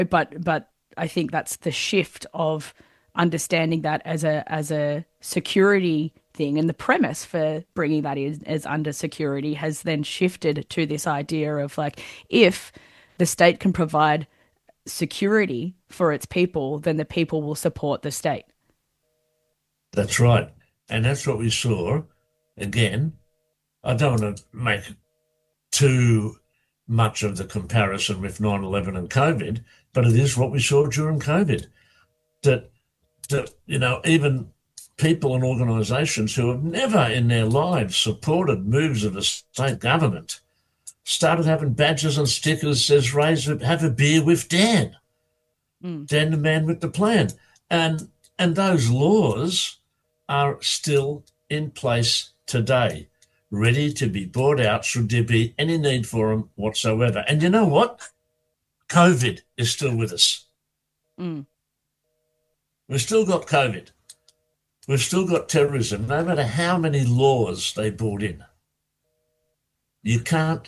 But I think that's the shift of understanding that as a security thing, and the premise for bringing that in as under security has then shifted to this idea of like, if the state can provide security for its people, then the people will support the state. That's right. And that's what we saw. Again, I don't want to make too much of the comparison with 9/11 and COVID, but it is what we saw during COVID. That, even people and organisations who have never in their lives supported moves of the state government started having badges and stickers that says, have a beer with Dan, Mm. Dan the man with the plan. And those laws are still in place today, ready to be brought out should there be any need for them whatsoever. And you know what? COVID is still with us. Mm. We've still got COVID. We've still got terrorism, no matter how many laws they brought in. You can't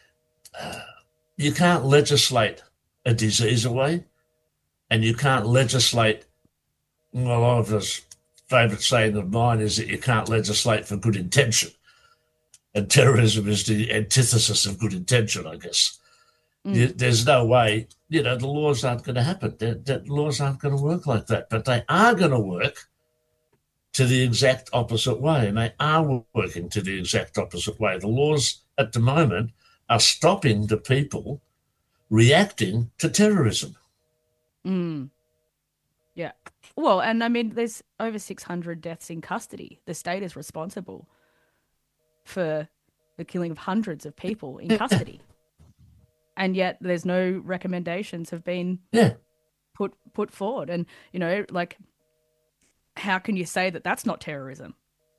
legislate a disease away, and you can't legislate. Well, one of a favourite saying of mine is that you can't legislate for good intention, and terrorism is the antithesis of good intention, I guess. Mm. There's no way, the laws aren't going to happen. The laws aren't going to work like that, but they are going to work to the exact opposite way, and they are working to the exact opposite way. The laws at the moment are stopping the people reacting to terrorism. Mm. Yeah. Well, and I mean, there's over 600 deaths in custody. The state is responsible for the killing of hundreds of people in Yeah, custody. And yet there's no recommendations have been yeah. put forward. And, like, how can you say that that's not terrorism?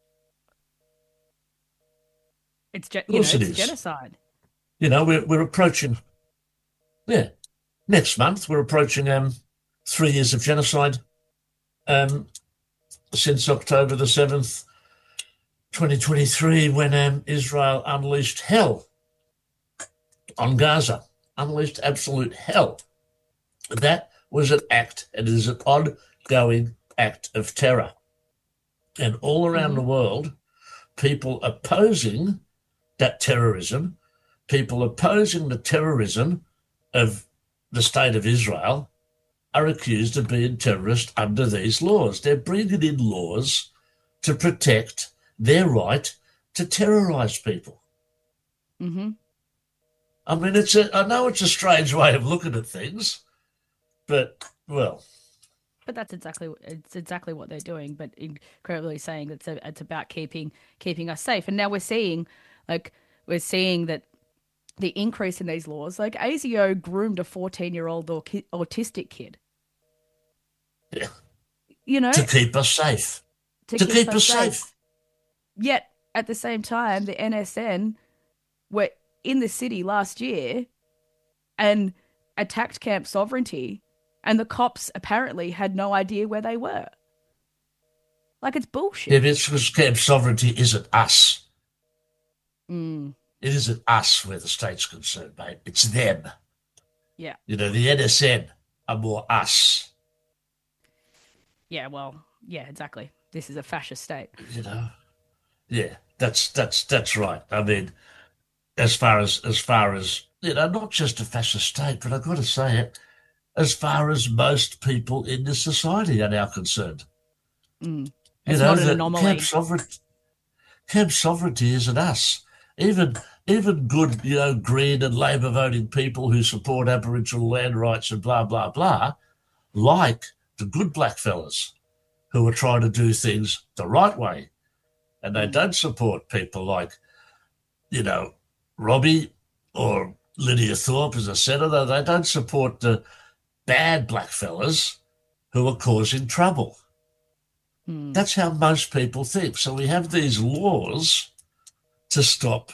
Of course it It's is. genocide. We're approaching, yeah, next month we're approaching 3 years of genocide um, since October the 7th, 2023, when Israel unleashed hell on Gaza, unleashed absolute hell. That was an act, it is an ongoing act of terror. And all around Mm-hmm. the world, people opposing that terrorism, people opposing the terrorism of the state of Israel, are accused of being terrorists under these laws. They're bringing in laws to protect their right to terrorize people. Mm-hmm. I mean, I know it's a strange way of looking at things, but, well, But it's exactly what they're doing, but incredibly saying that it's about keeping us safe. And now we're seeing that the increase in these laws, like ASIO groomed a 14-year-old autistic kid, yeah, you know, to keep us safe. to To keep keep us us safe. safe. Yet at the same time, the NSN were in the city last year and attacked Camp Sovereignty, and the cops apparently had no idea where they were. Like, it's Yeah, bullshit. but it's because Camp Sovereignty isn't us. Mm, It isn't us where the state's concerned, mate. It's them. yeah. The NSN are more us. Yeah, well, yeah, exactly. This is a fascist state. You know, yeah, that's right. I mean, as far as not just a fascist state, but I've got to say it, as far as most people in this society are now concerned. Mm. It's not an That anomaly. Camp sovereignty isn't us. Even even good, Green and Labor voting people who support Aboriginal land rights and blah blah blah, like the good black fellas who are trying to do things the right way, and they Mm. don't support people like you know Robbie or Lydia Thorpe as a senator. They don't support the bad black fellas who are causing trouble. Mm. That's how most people think. So we have these laws to stop,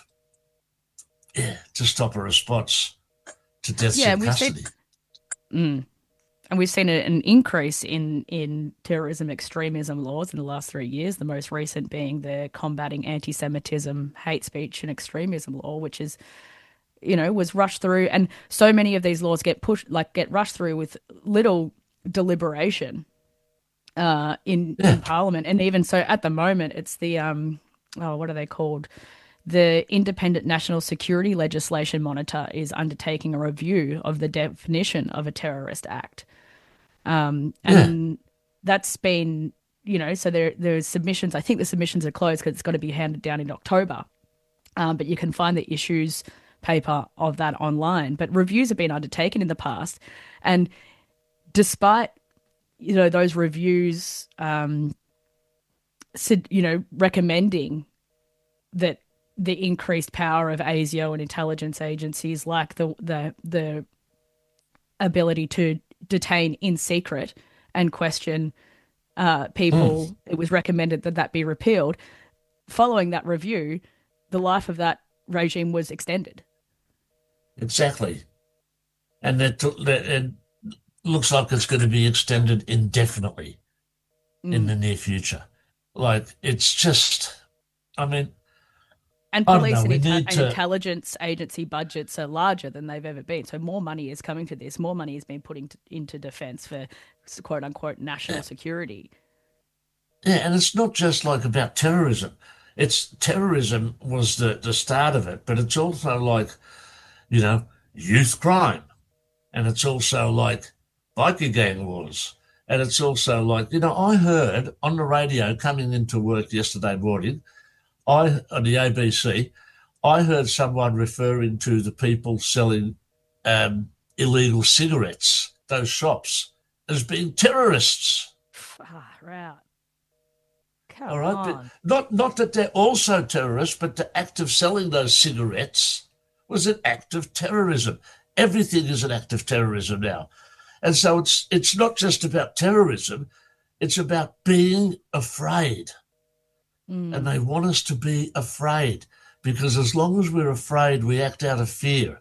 to stop a response to deaths Yeah, in and we've seen custody. mm. and we've seen an increase in terrorism extremism laws in the last 3 years. The most recent being the combating anti-Semitism, hate speech, and extremism law, which is was rushed through, and so many of these laws get rushed through with little deliberation in Parliament. And even so, at the moment, it's the what are they called? The Independent National Security Legislation Monitor is undertaking a review of the definition of a terrorist act. And that's been, so there's submissions. I think the submissions are closed because it's got to be handed down in October. But you can find the issues paper of that online. But reviews have been undertaken in the past. And despite, those reviews, recommending that the increased power of ASIO and intelligence agencies, like the ability to detain in secret and question people, it was recommended that be repealed. Following that review, the life of that regime was extended. Exactly. And it looks like it's going to be extended indefinitely in the near future. Like, it's just, and police and intelligence agency budgets are larger than they've ever been. So more money is coming to this. More money is being put into defence for quote unquote national security. Yeah, and it's not just like about terrorism. Terrorism was the start of it, but it's also like, youth crime. And it's also like biker gang wars. And it's also like, I heard on the radio coming into work yesterday morning, on the ABC, I heard someone referring to the people selling illegal cigarettes, those shops, as being terrorists. Right. All right, but not that they're also terrorists, but the act of selling those cigarettes was an act of terrorism. Everything is an act of terrorism now. And so it's not just about terrorism, it's about being afraid. And they want us to be afraid, because as long as we're afraid, we act out of fear.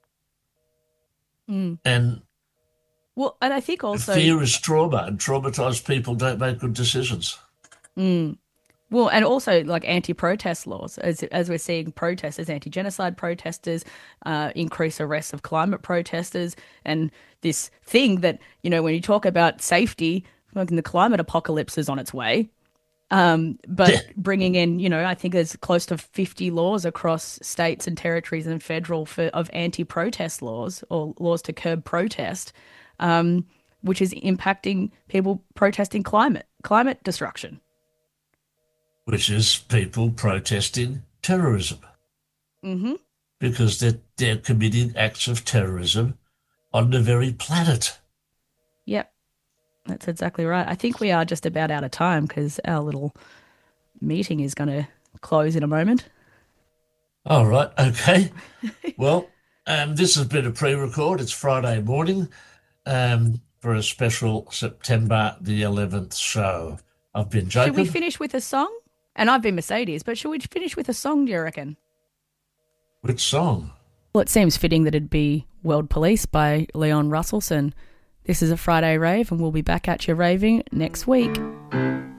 And I think also fear is trauma, and traumatized people don't make good decisions. Well, and also like anti-protest laws, as we're seeing protesters, anti-genocide protesters, increase arrests of climate protesters, and this thing that, when you talk about safety, the climate apocalypse is on its way. But bringing in, I think there's close to 50 laws across states and territories and federal of anti-protest laws, or laws to curb protest, which is impacting people protesting climate destruction. Which is people protesting terrorism. Because they're committing acts of terrorism on the very planet. Yep. That's exactly right. I think we are just about out of time because our little meeting is going to close in a moment. All right. Okay. Well, this has been a pre-record. It's Friday morning for a special September the 11th show. I've been Jacob. Should we finish with a song? And I've been Mercedes, but should we finish with a song, do you reckon? Which song? Well, it seems fitting that it'd be World Police by Leon Russellson. This is a Friday rave, and we'll be back at you raving next week.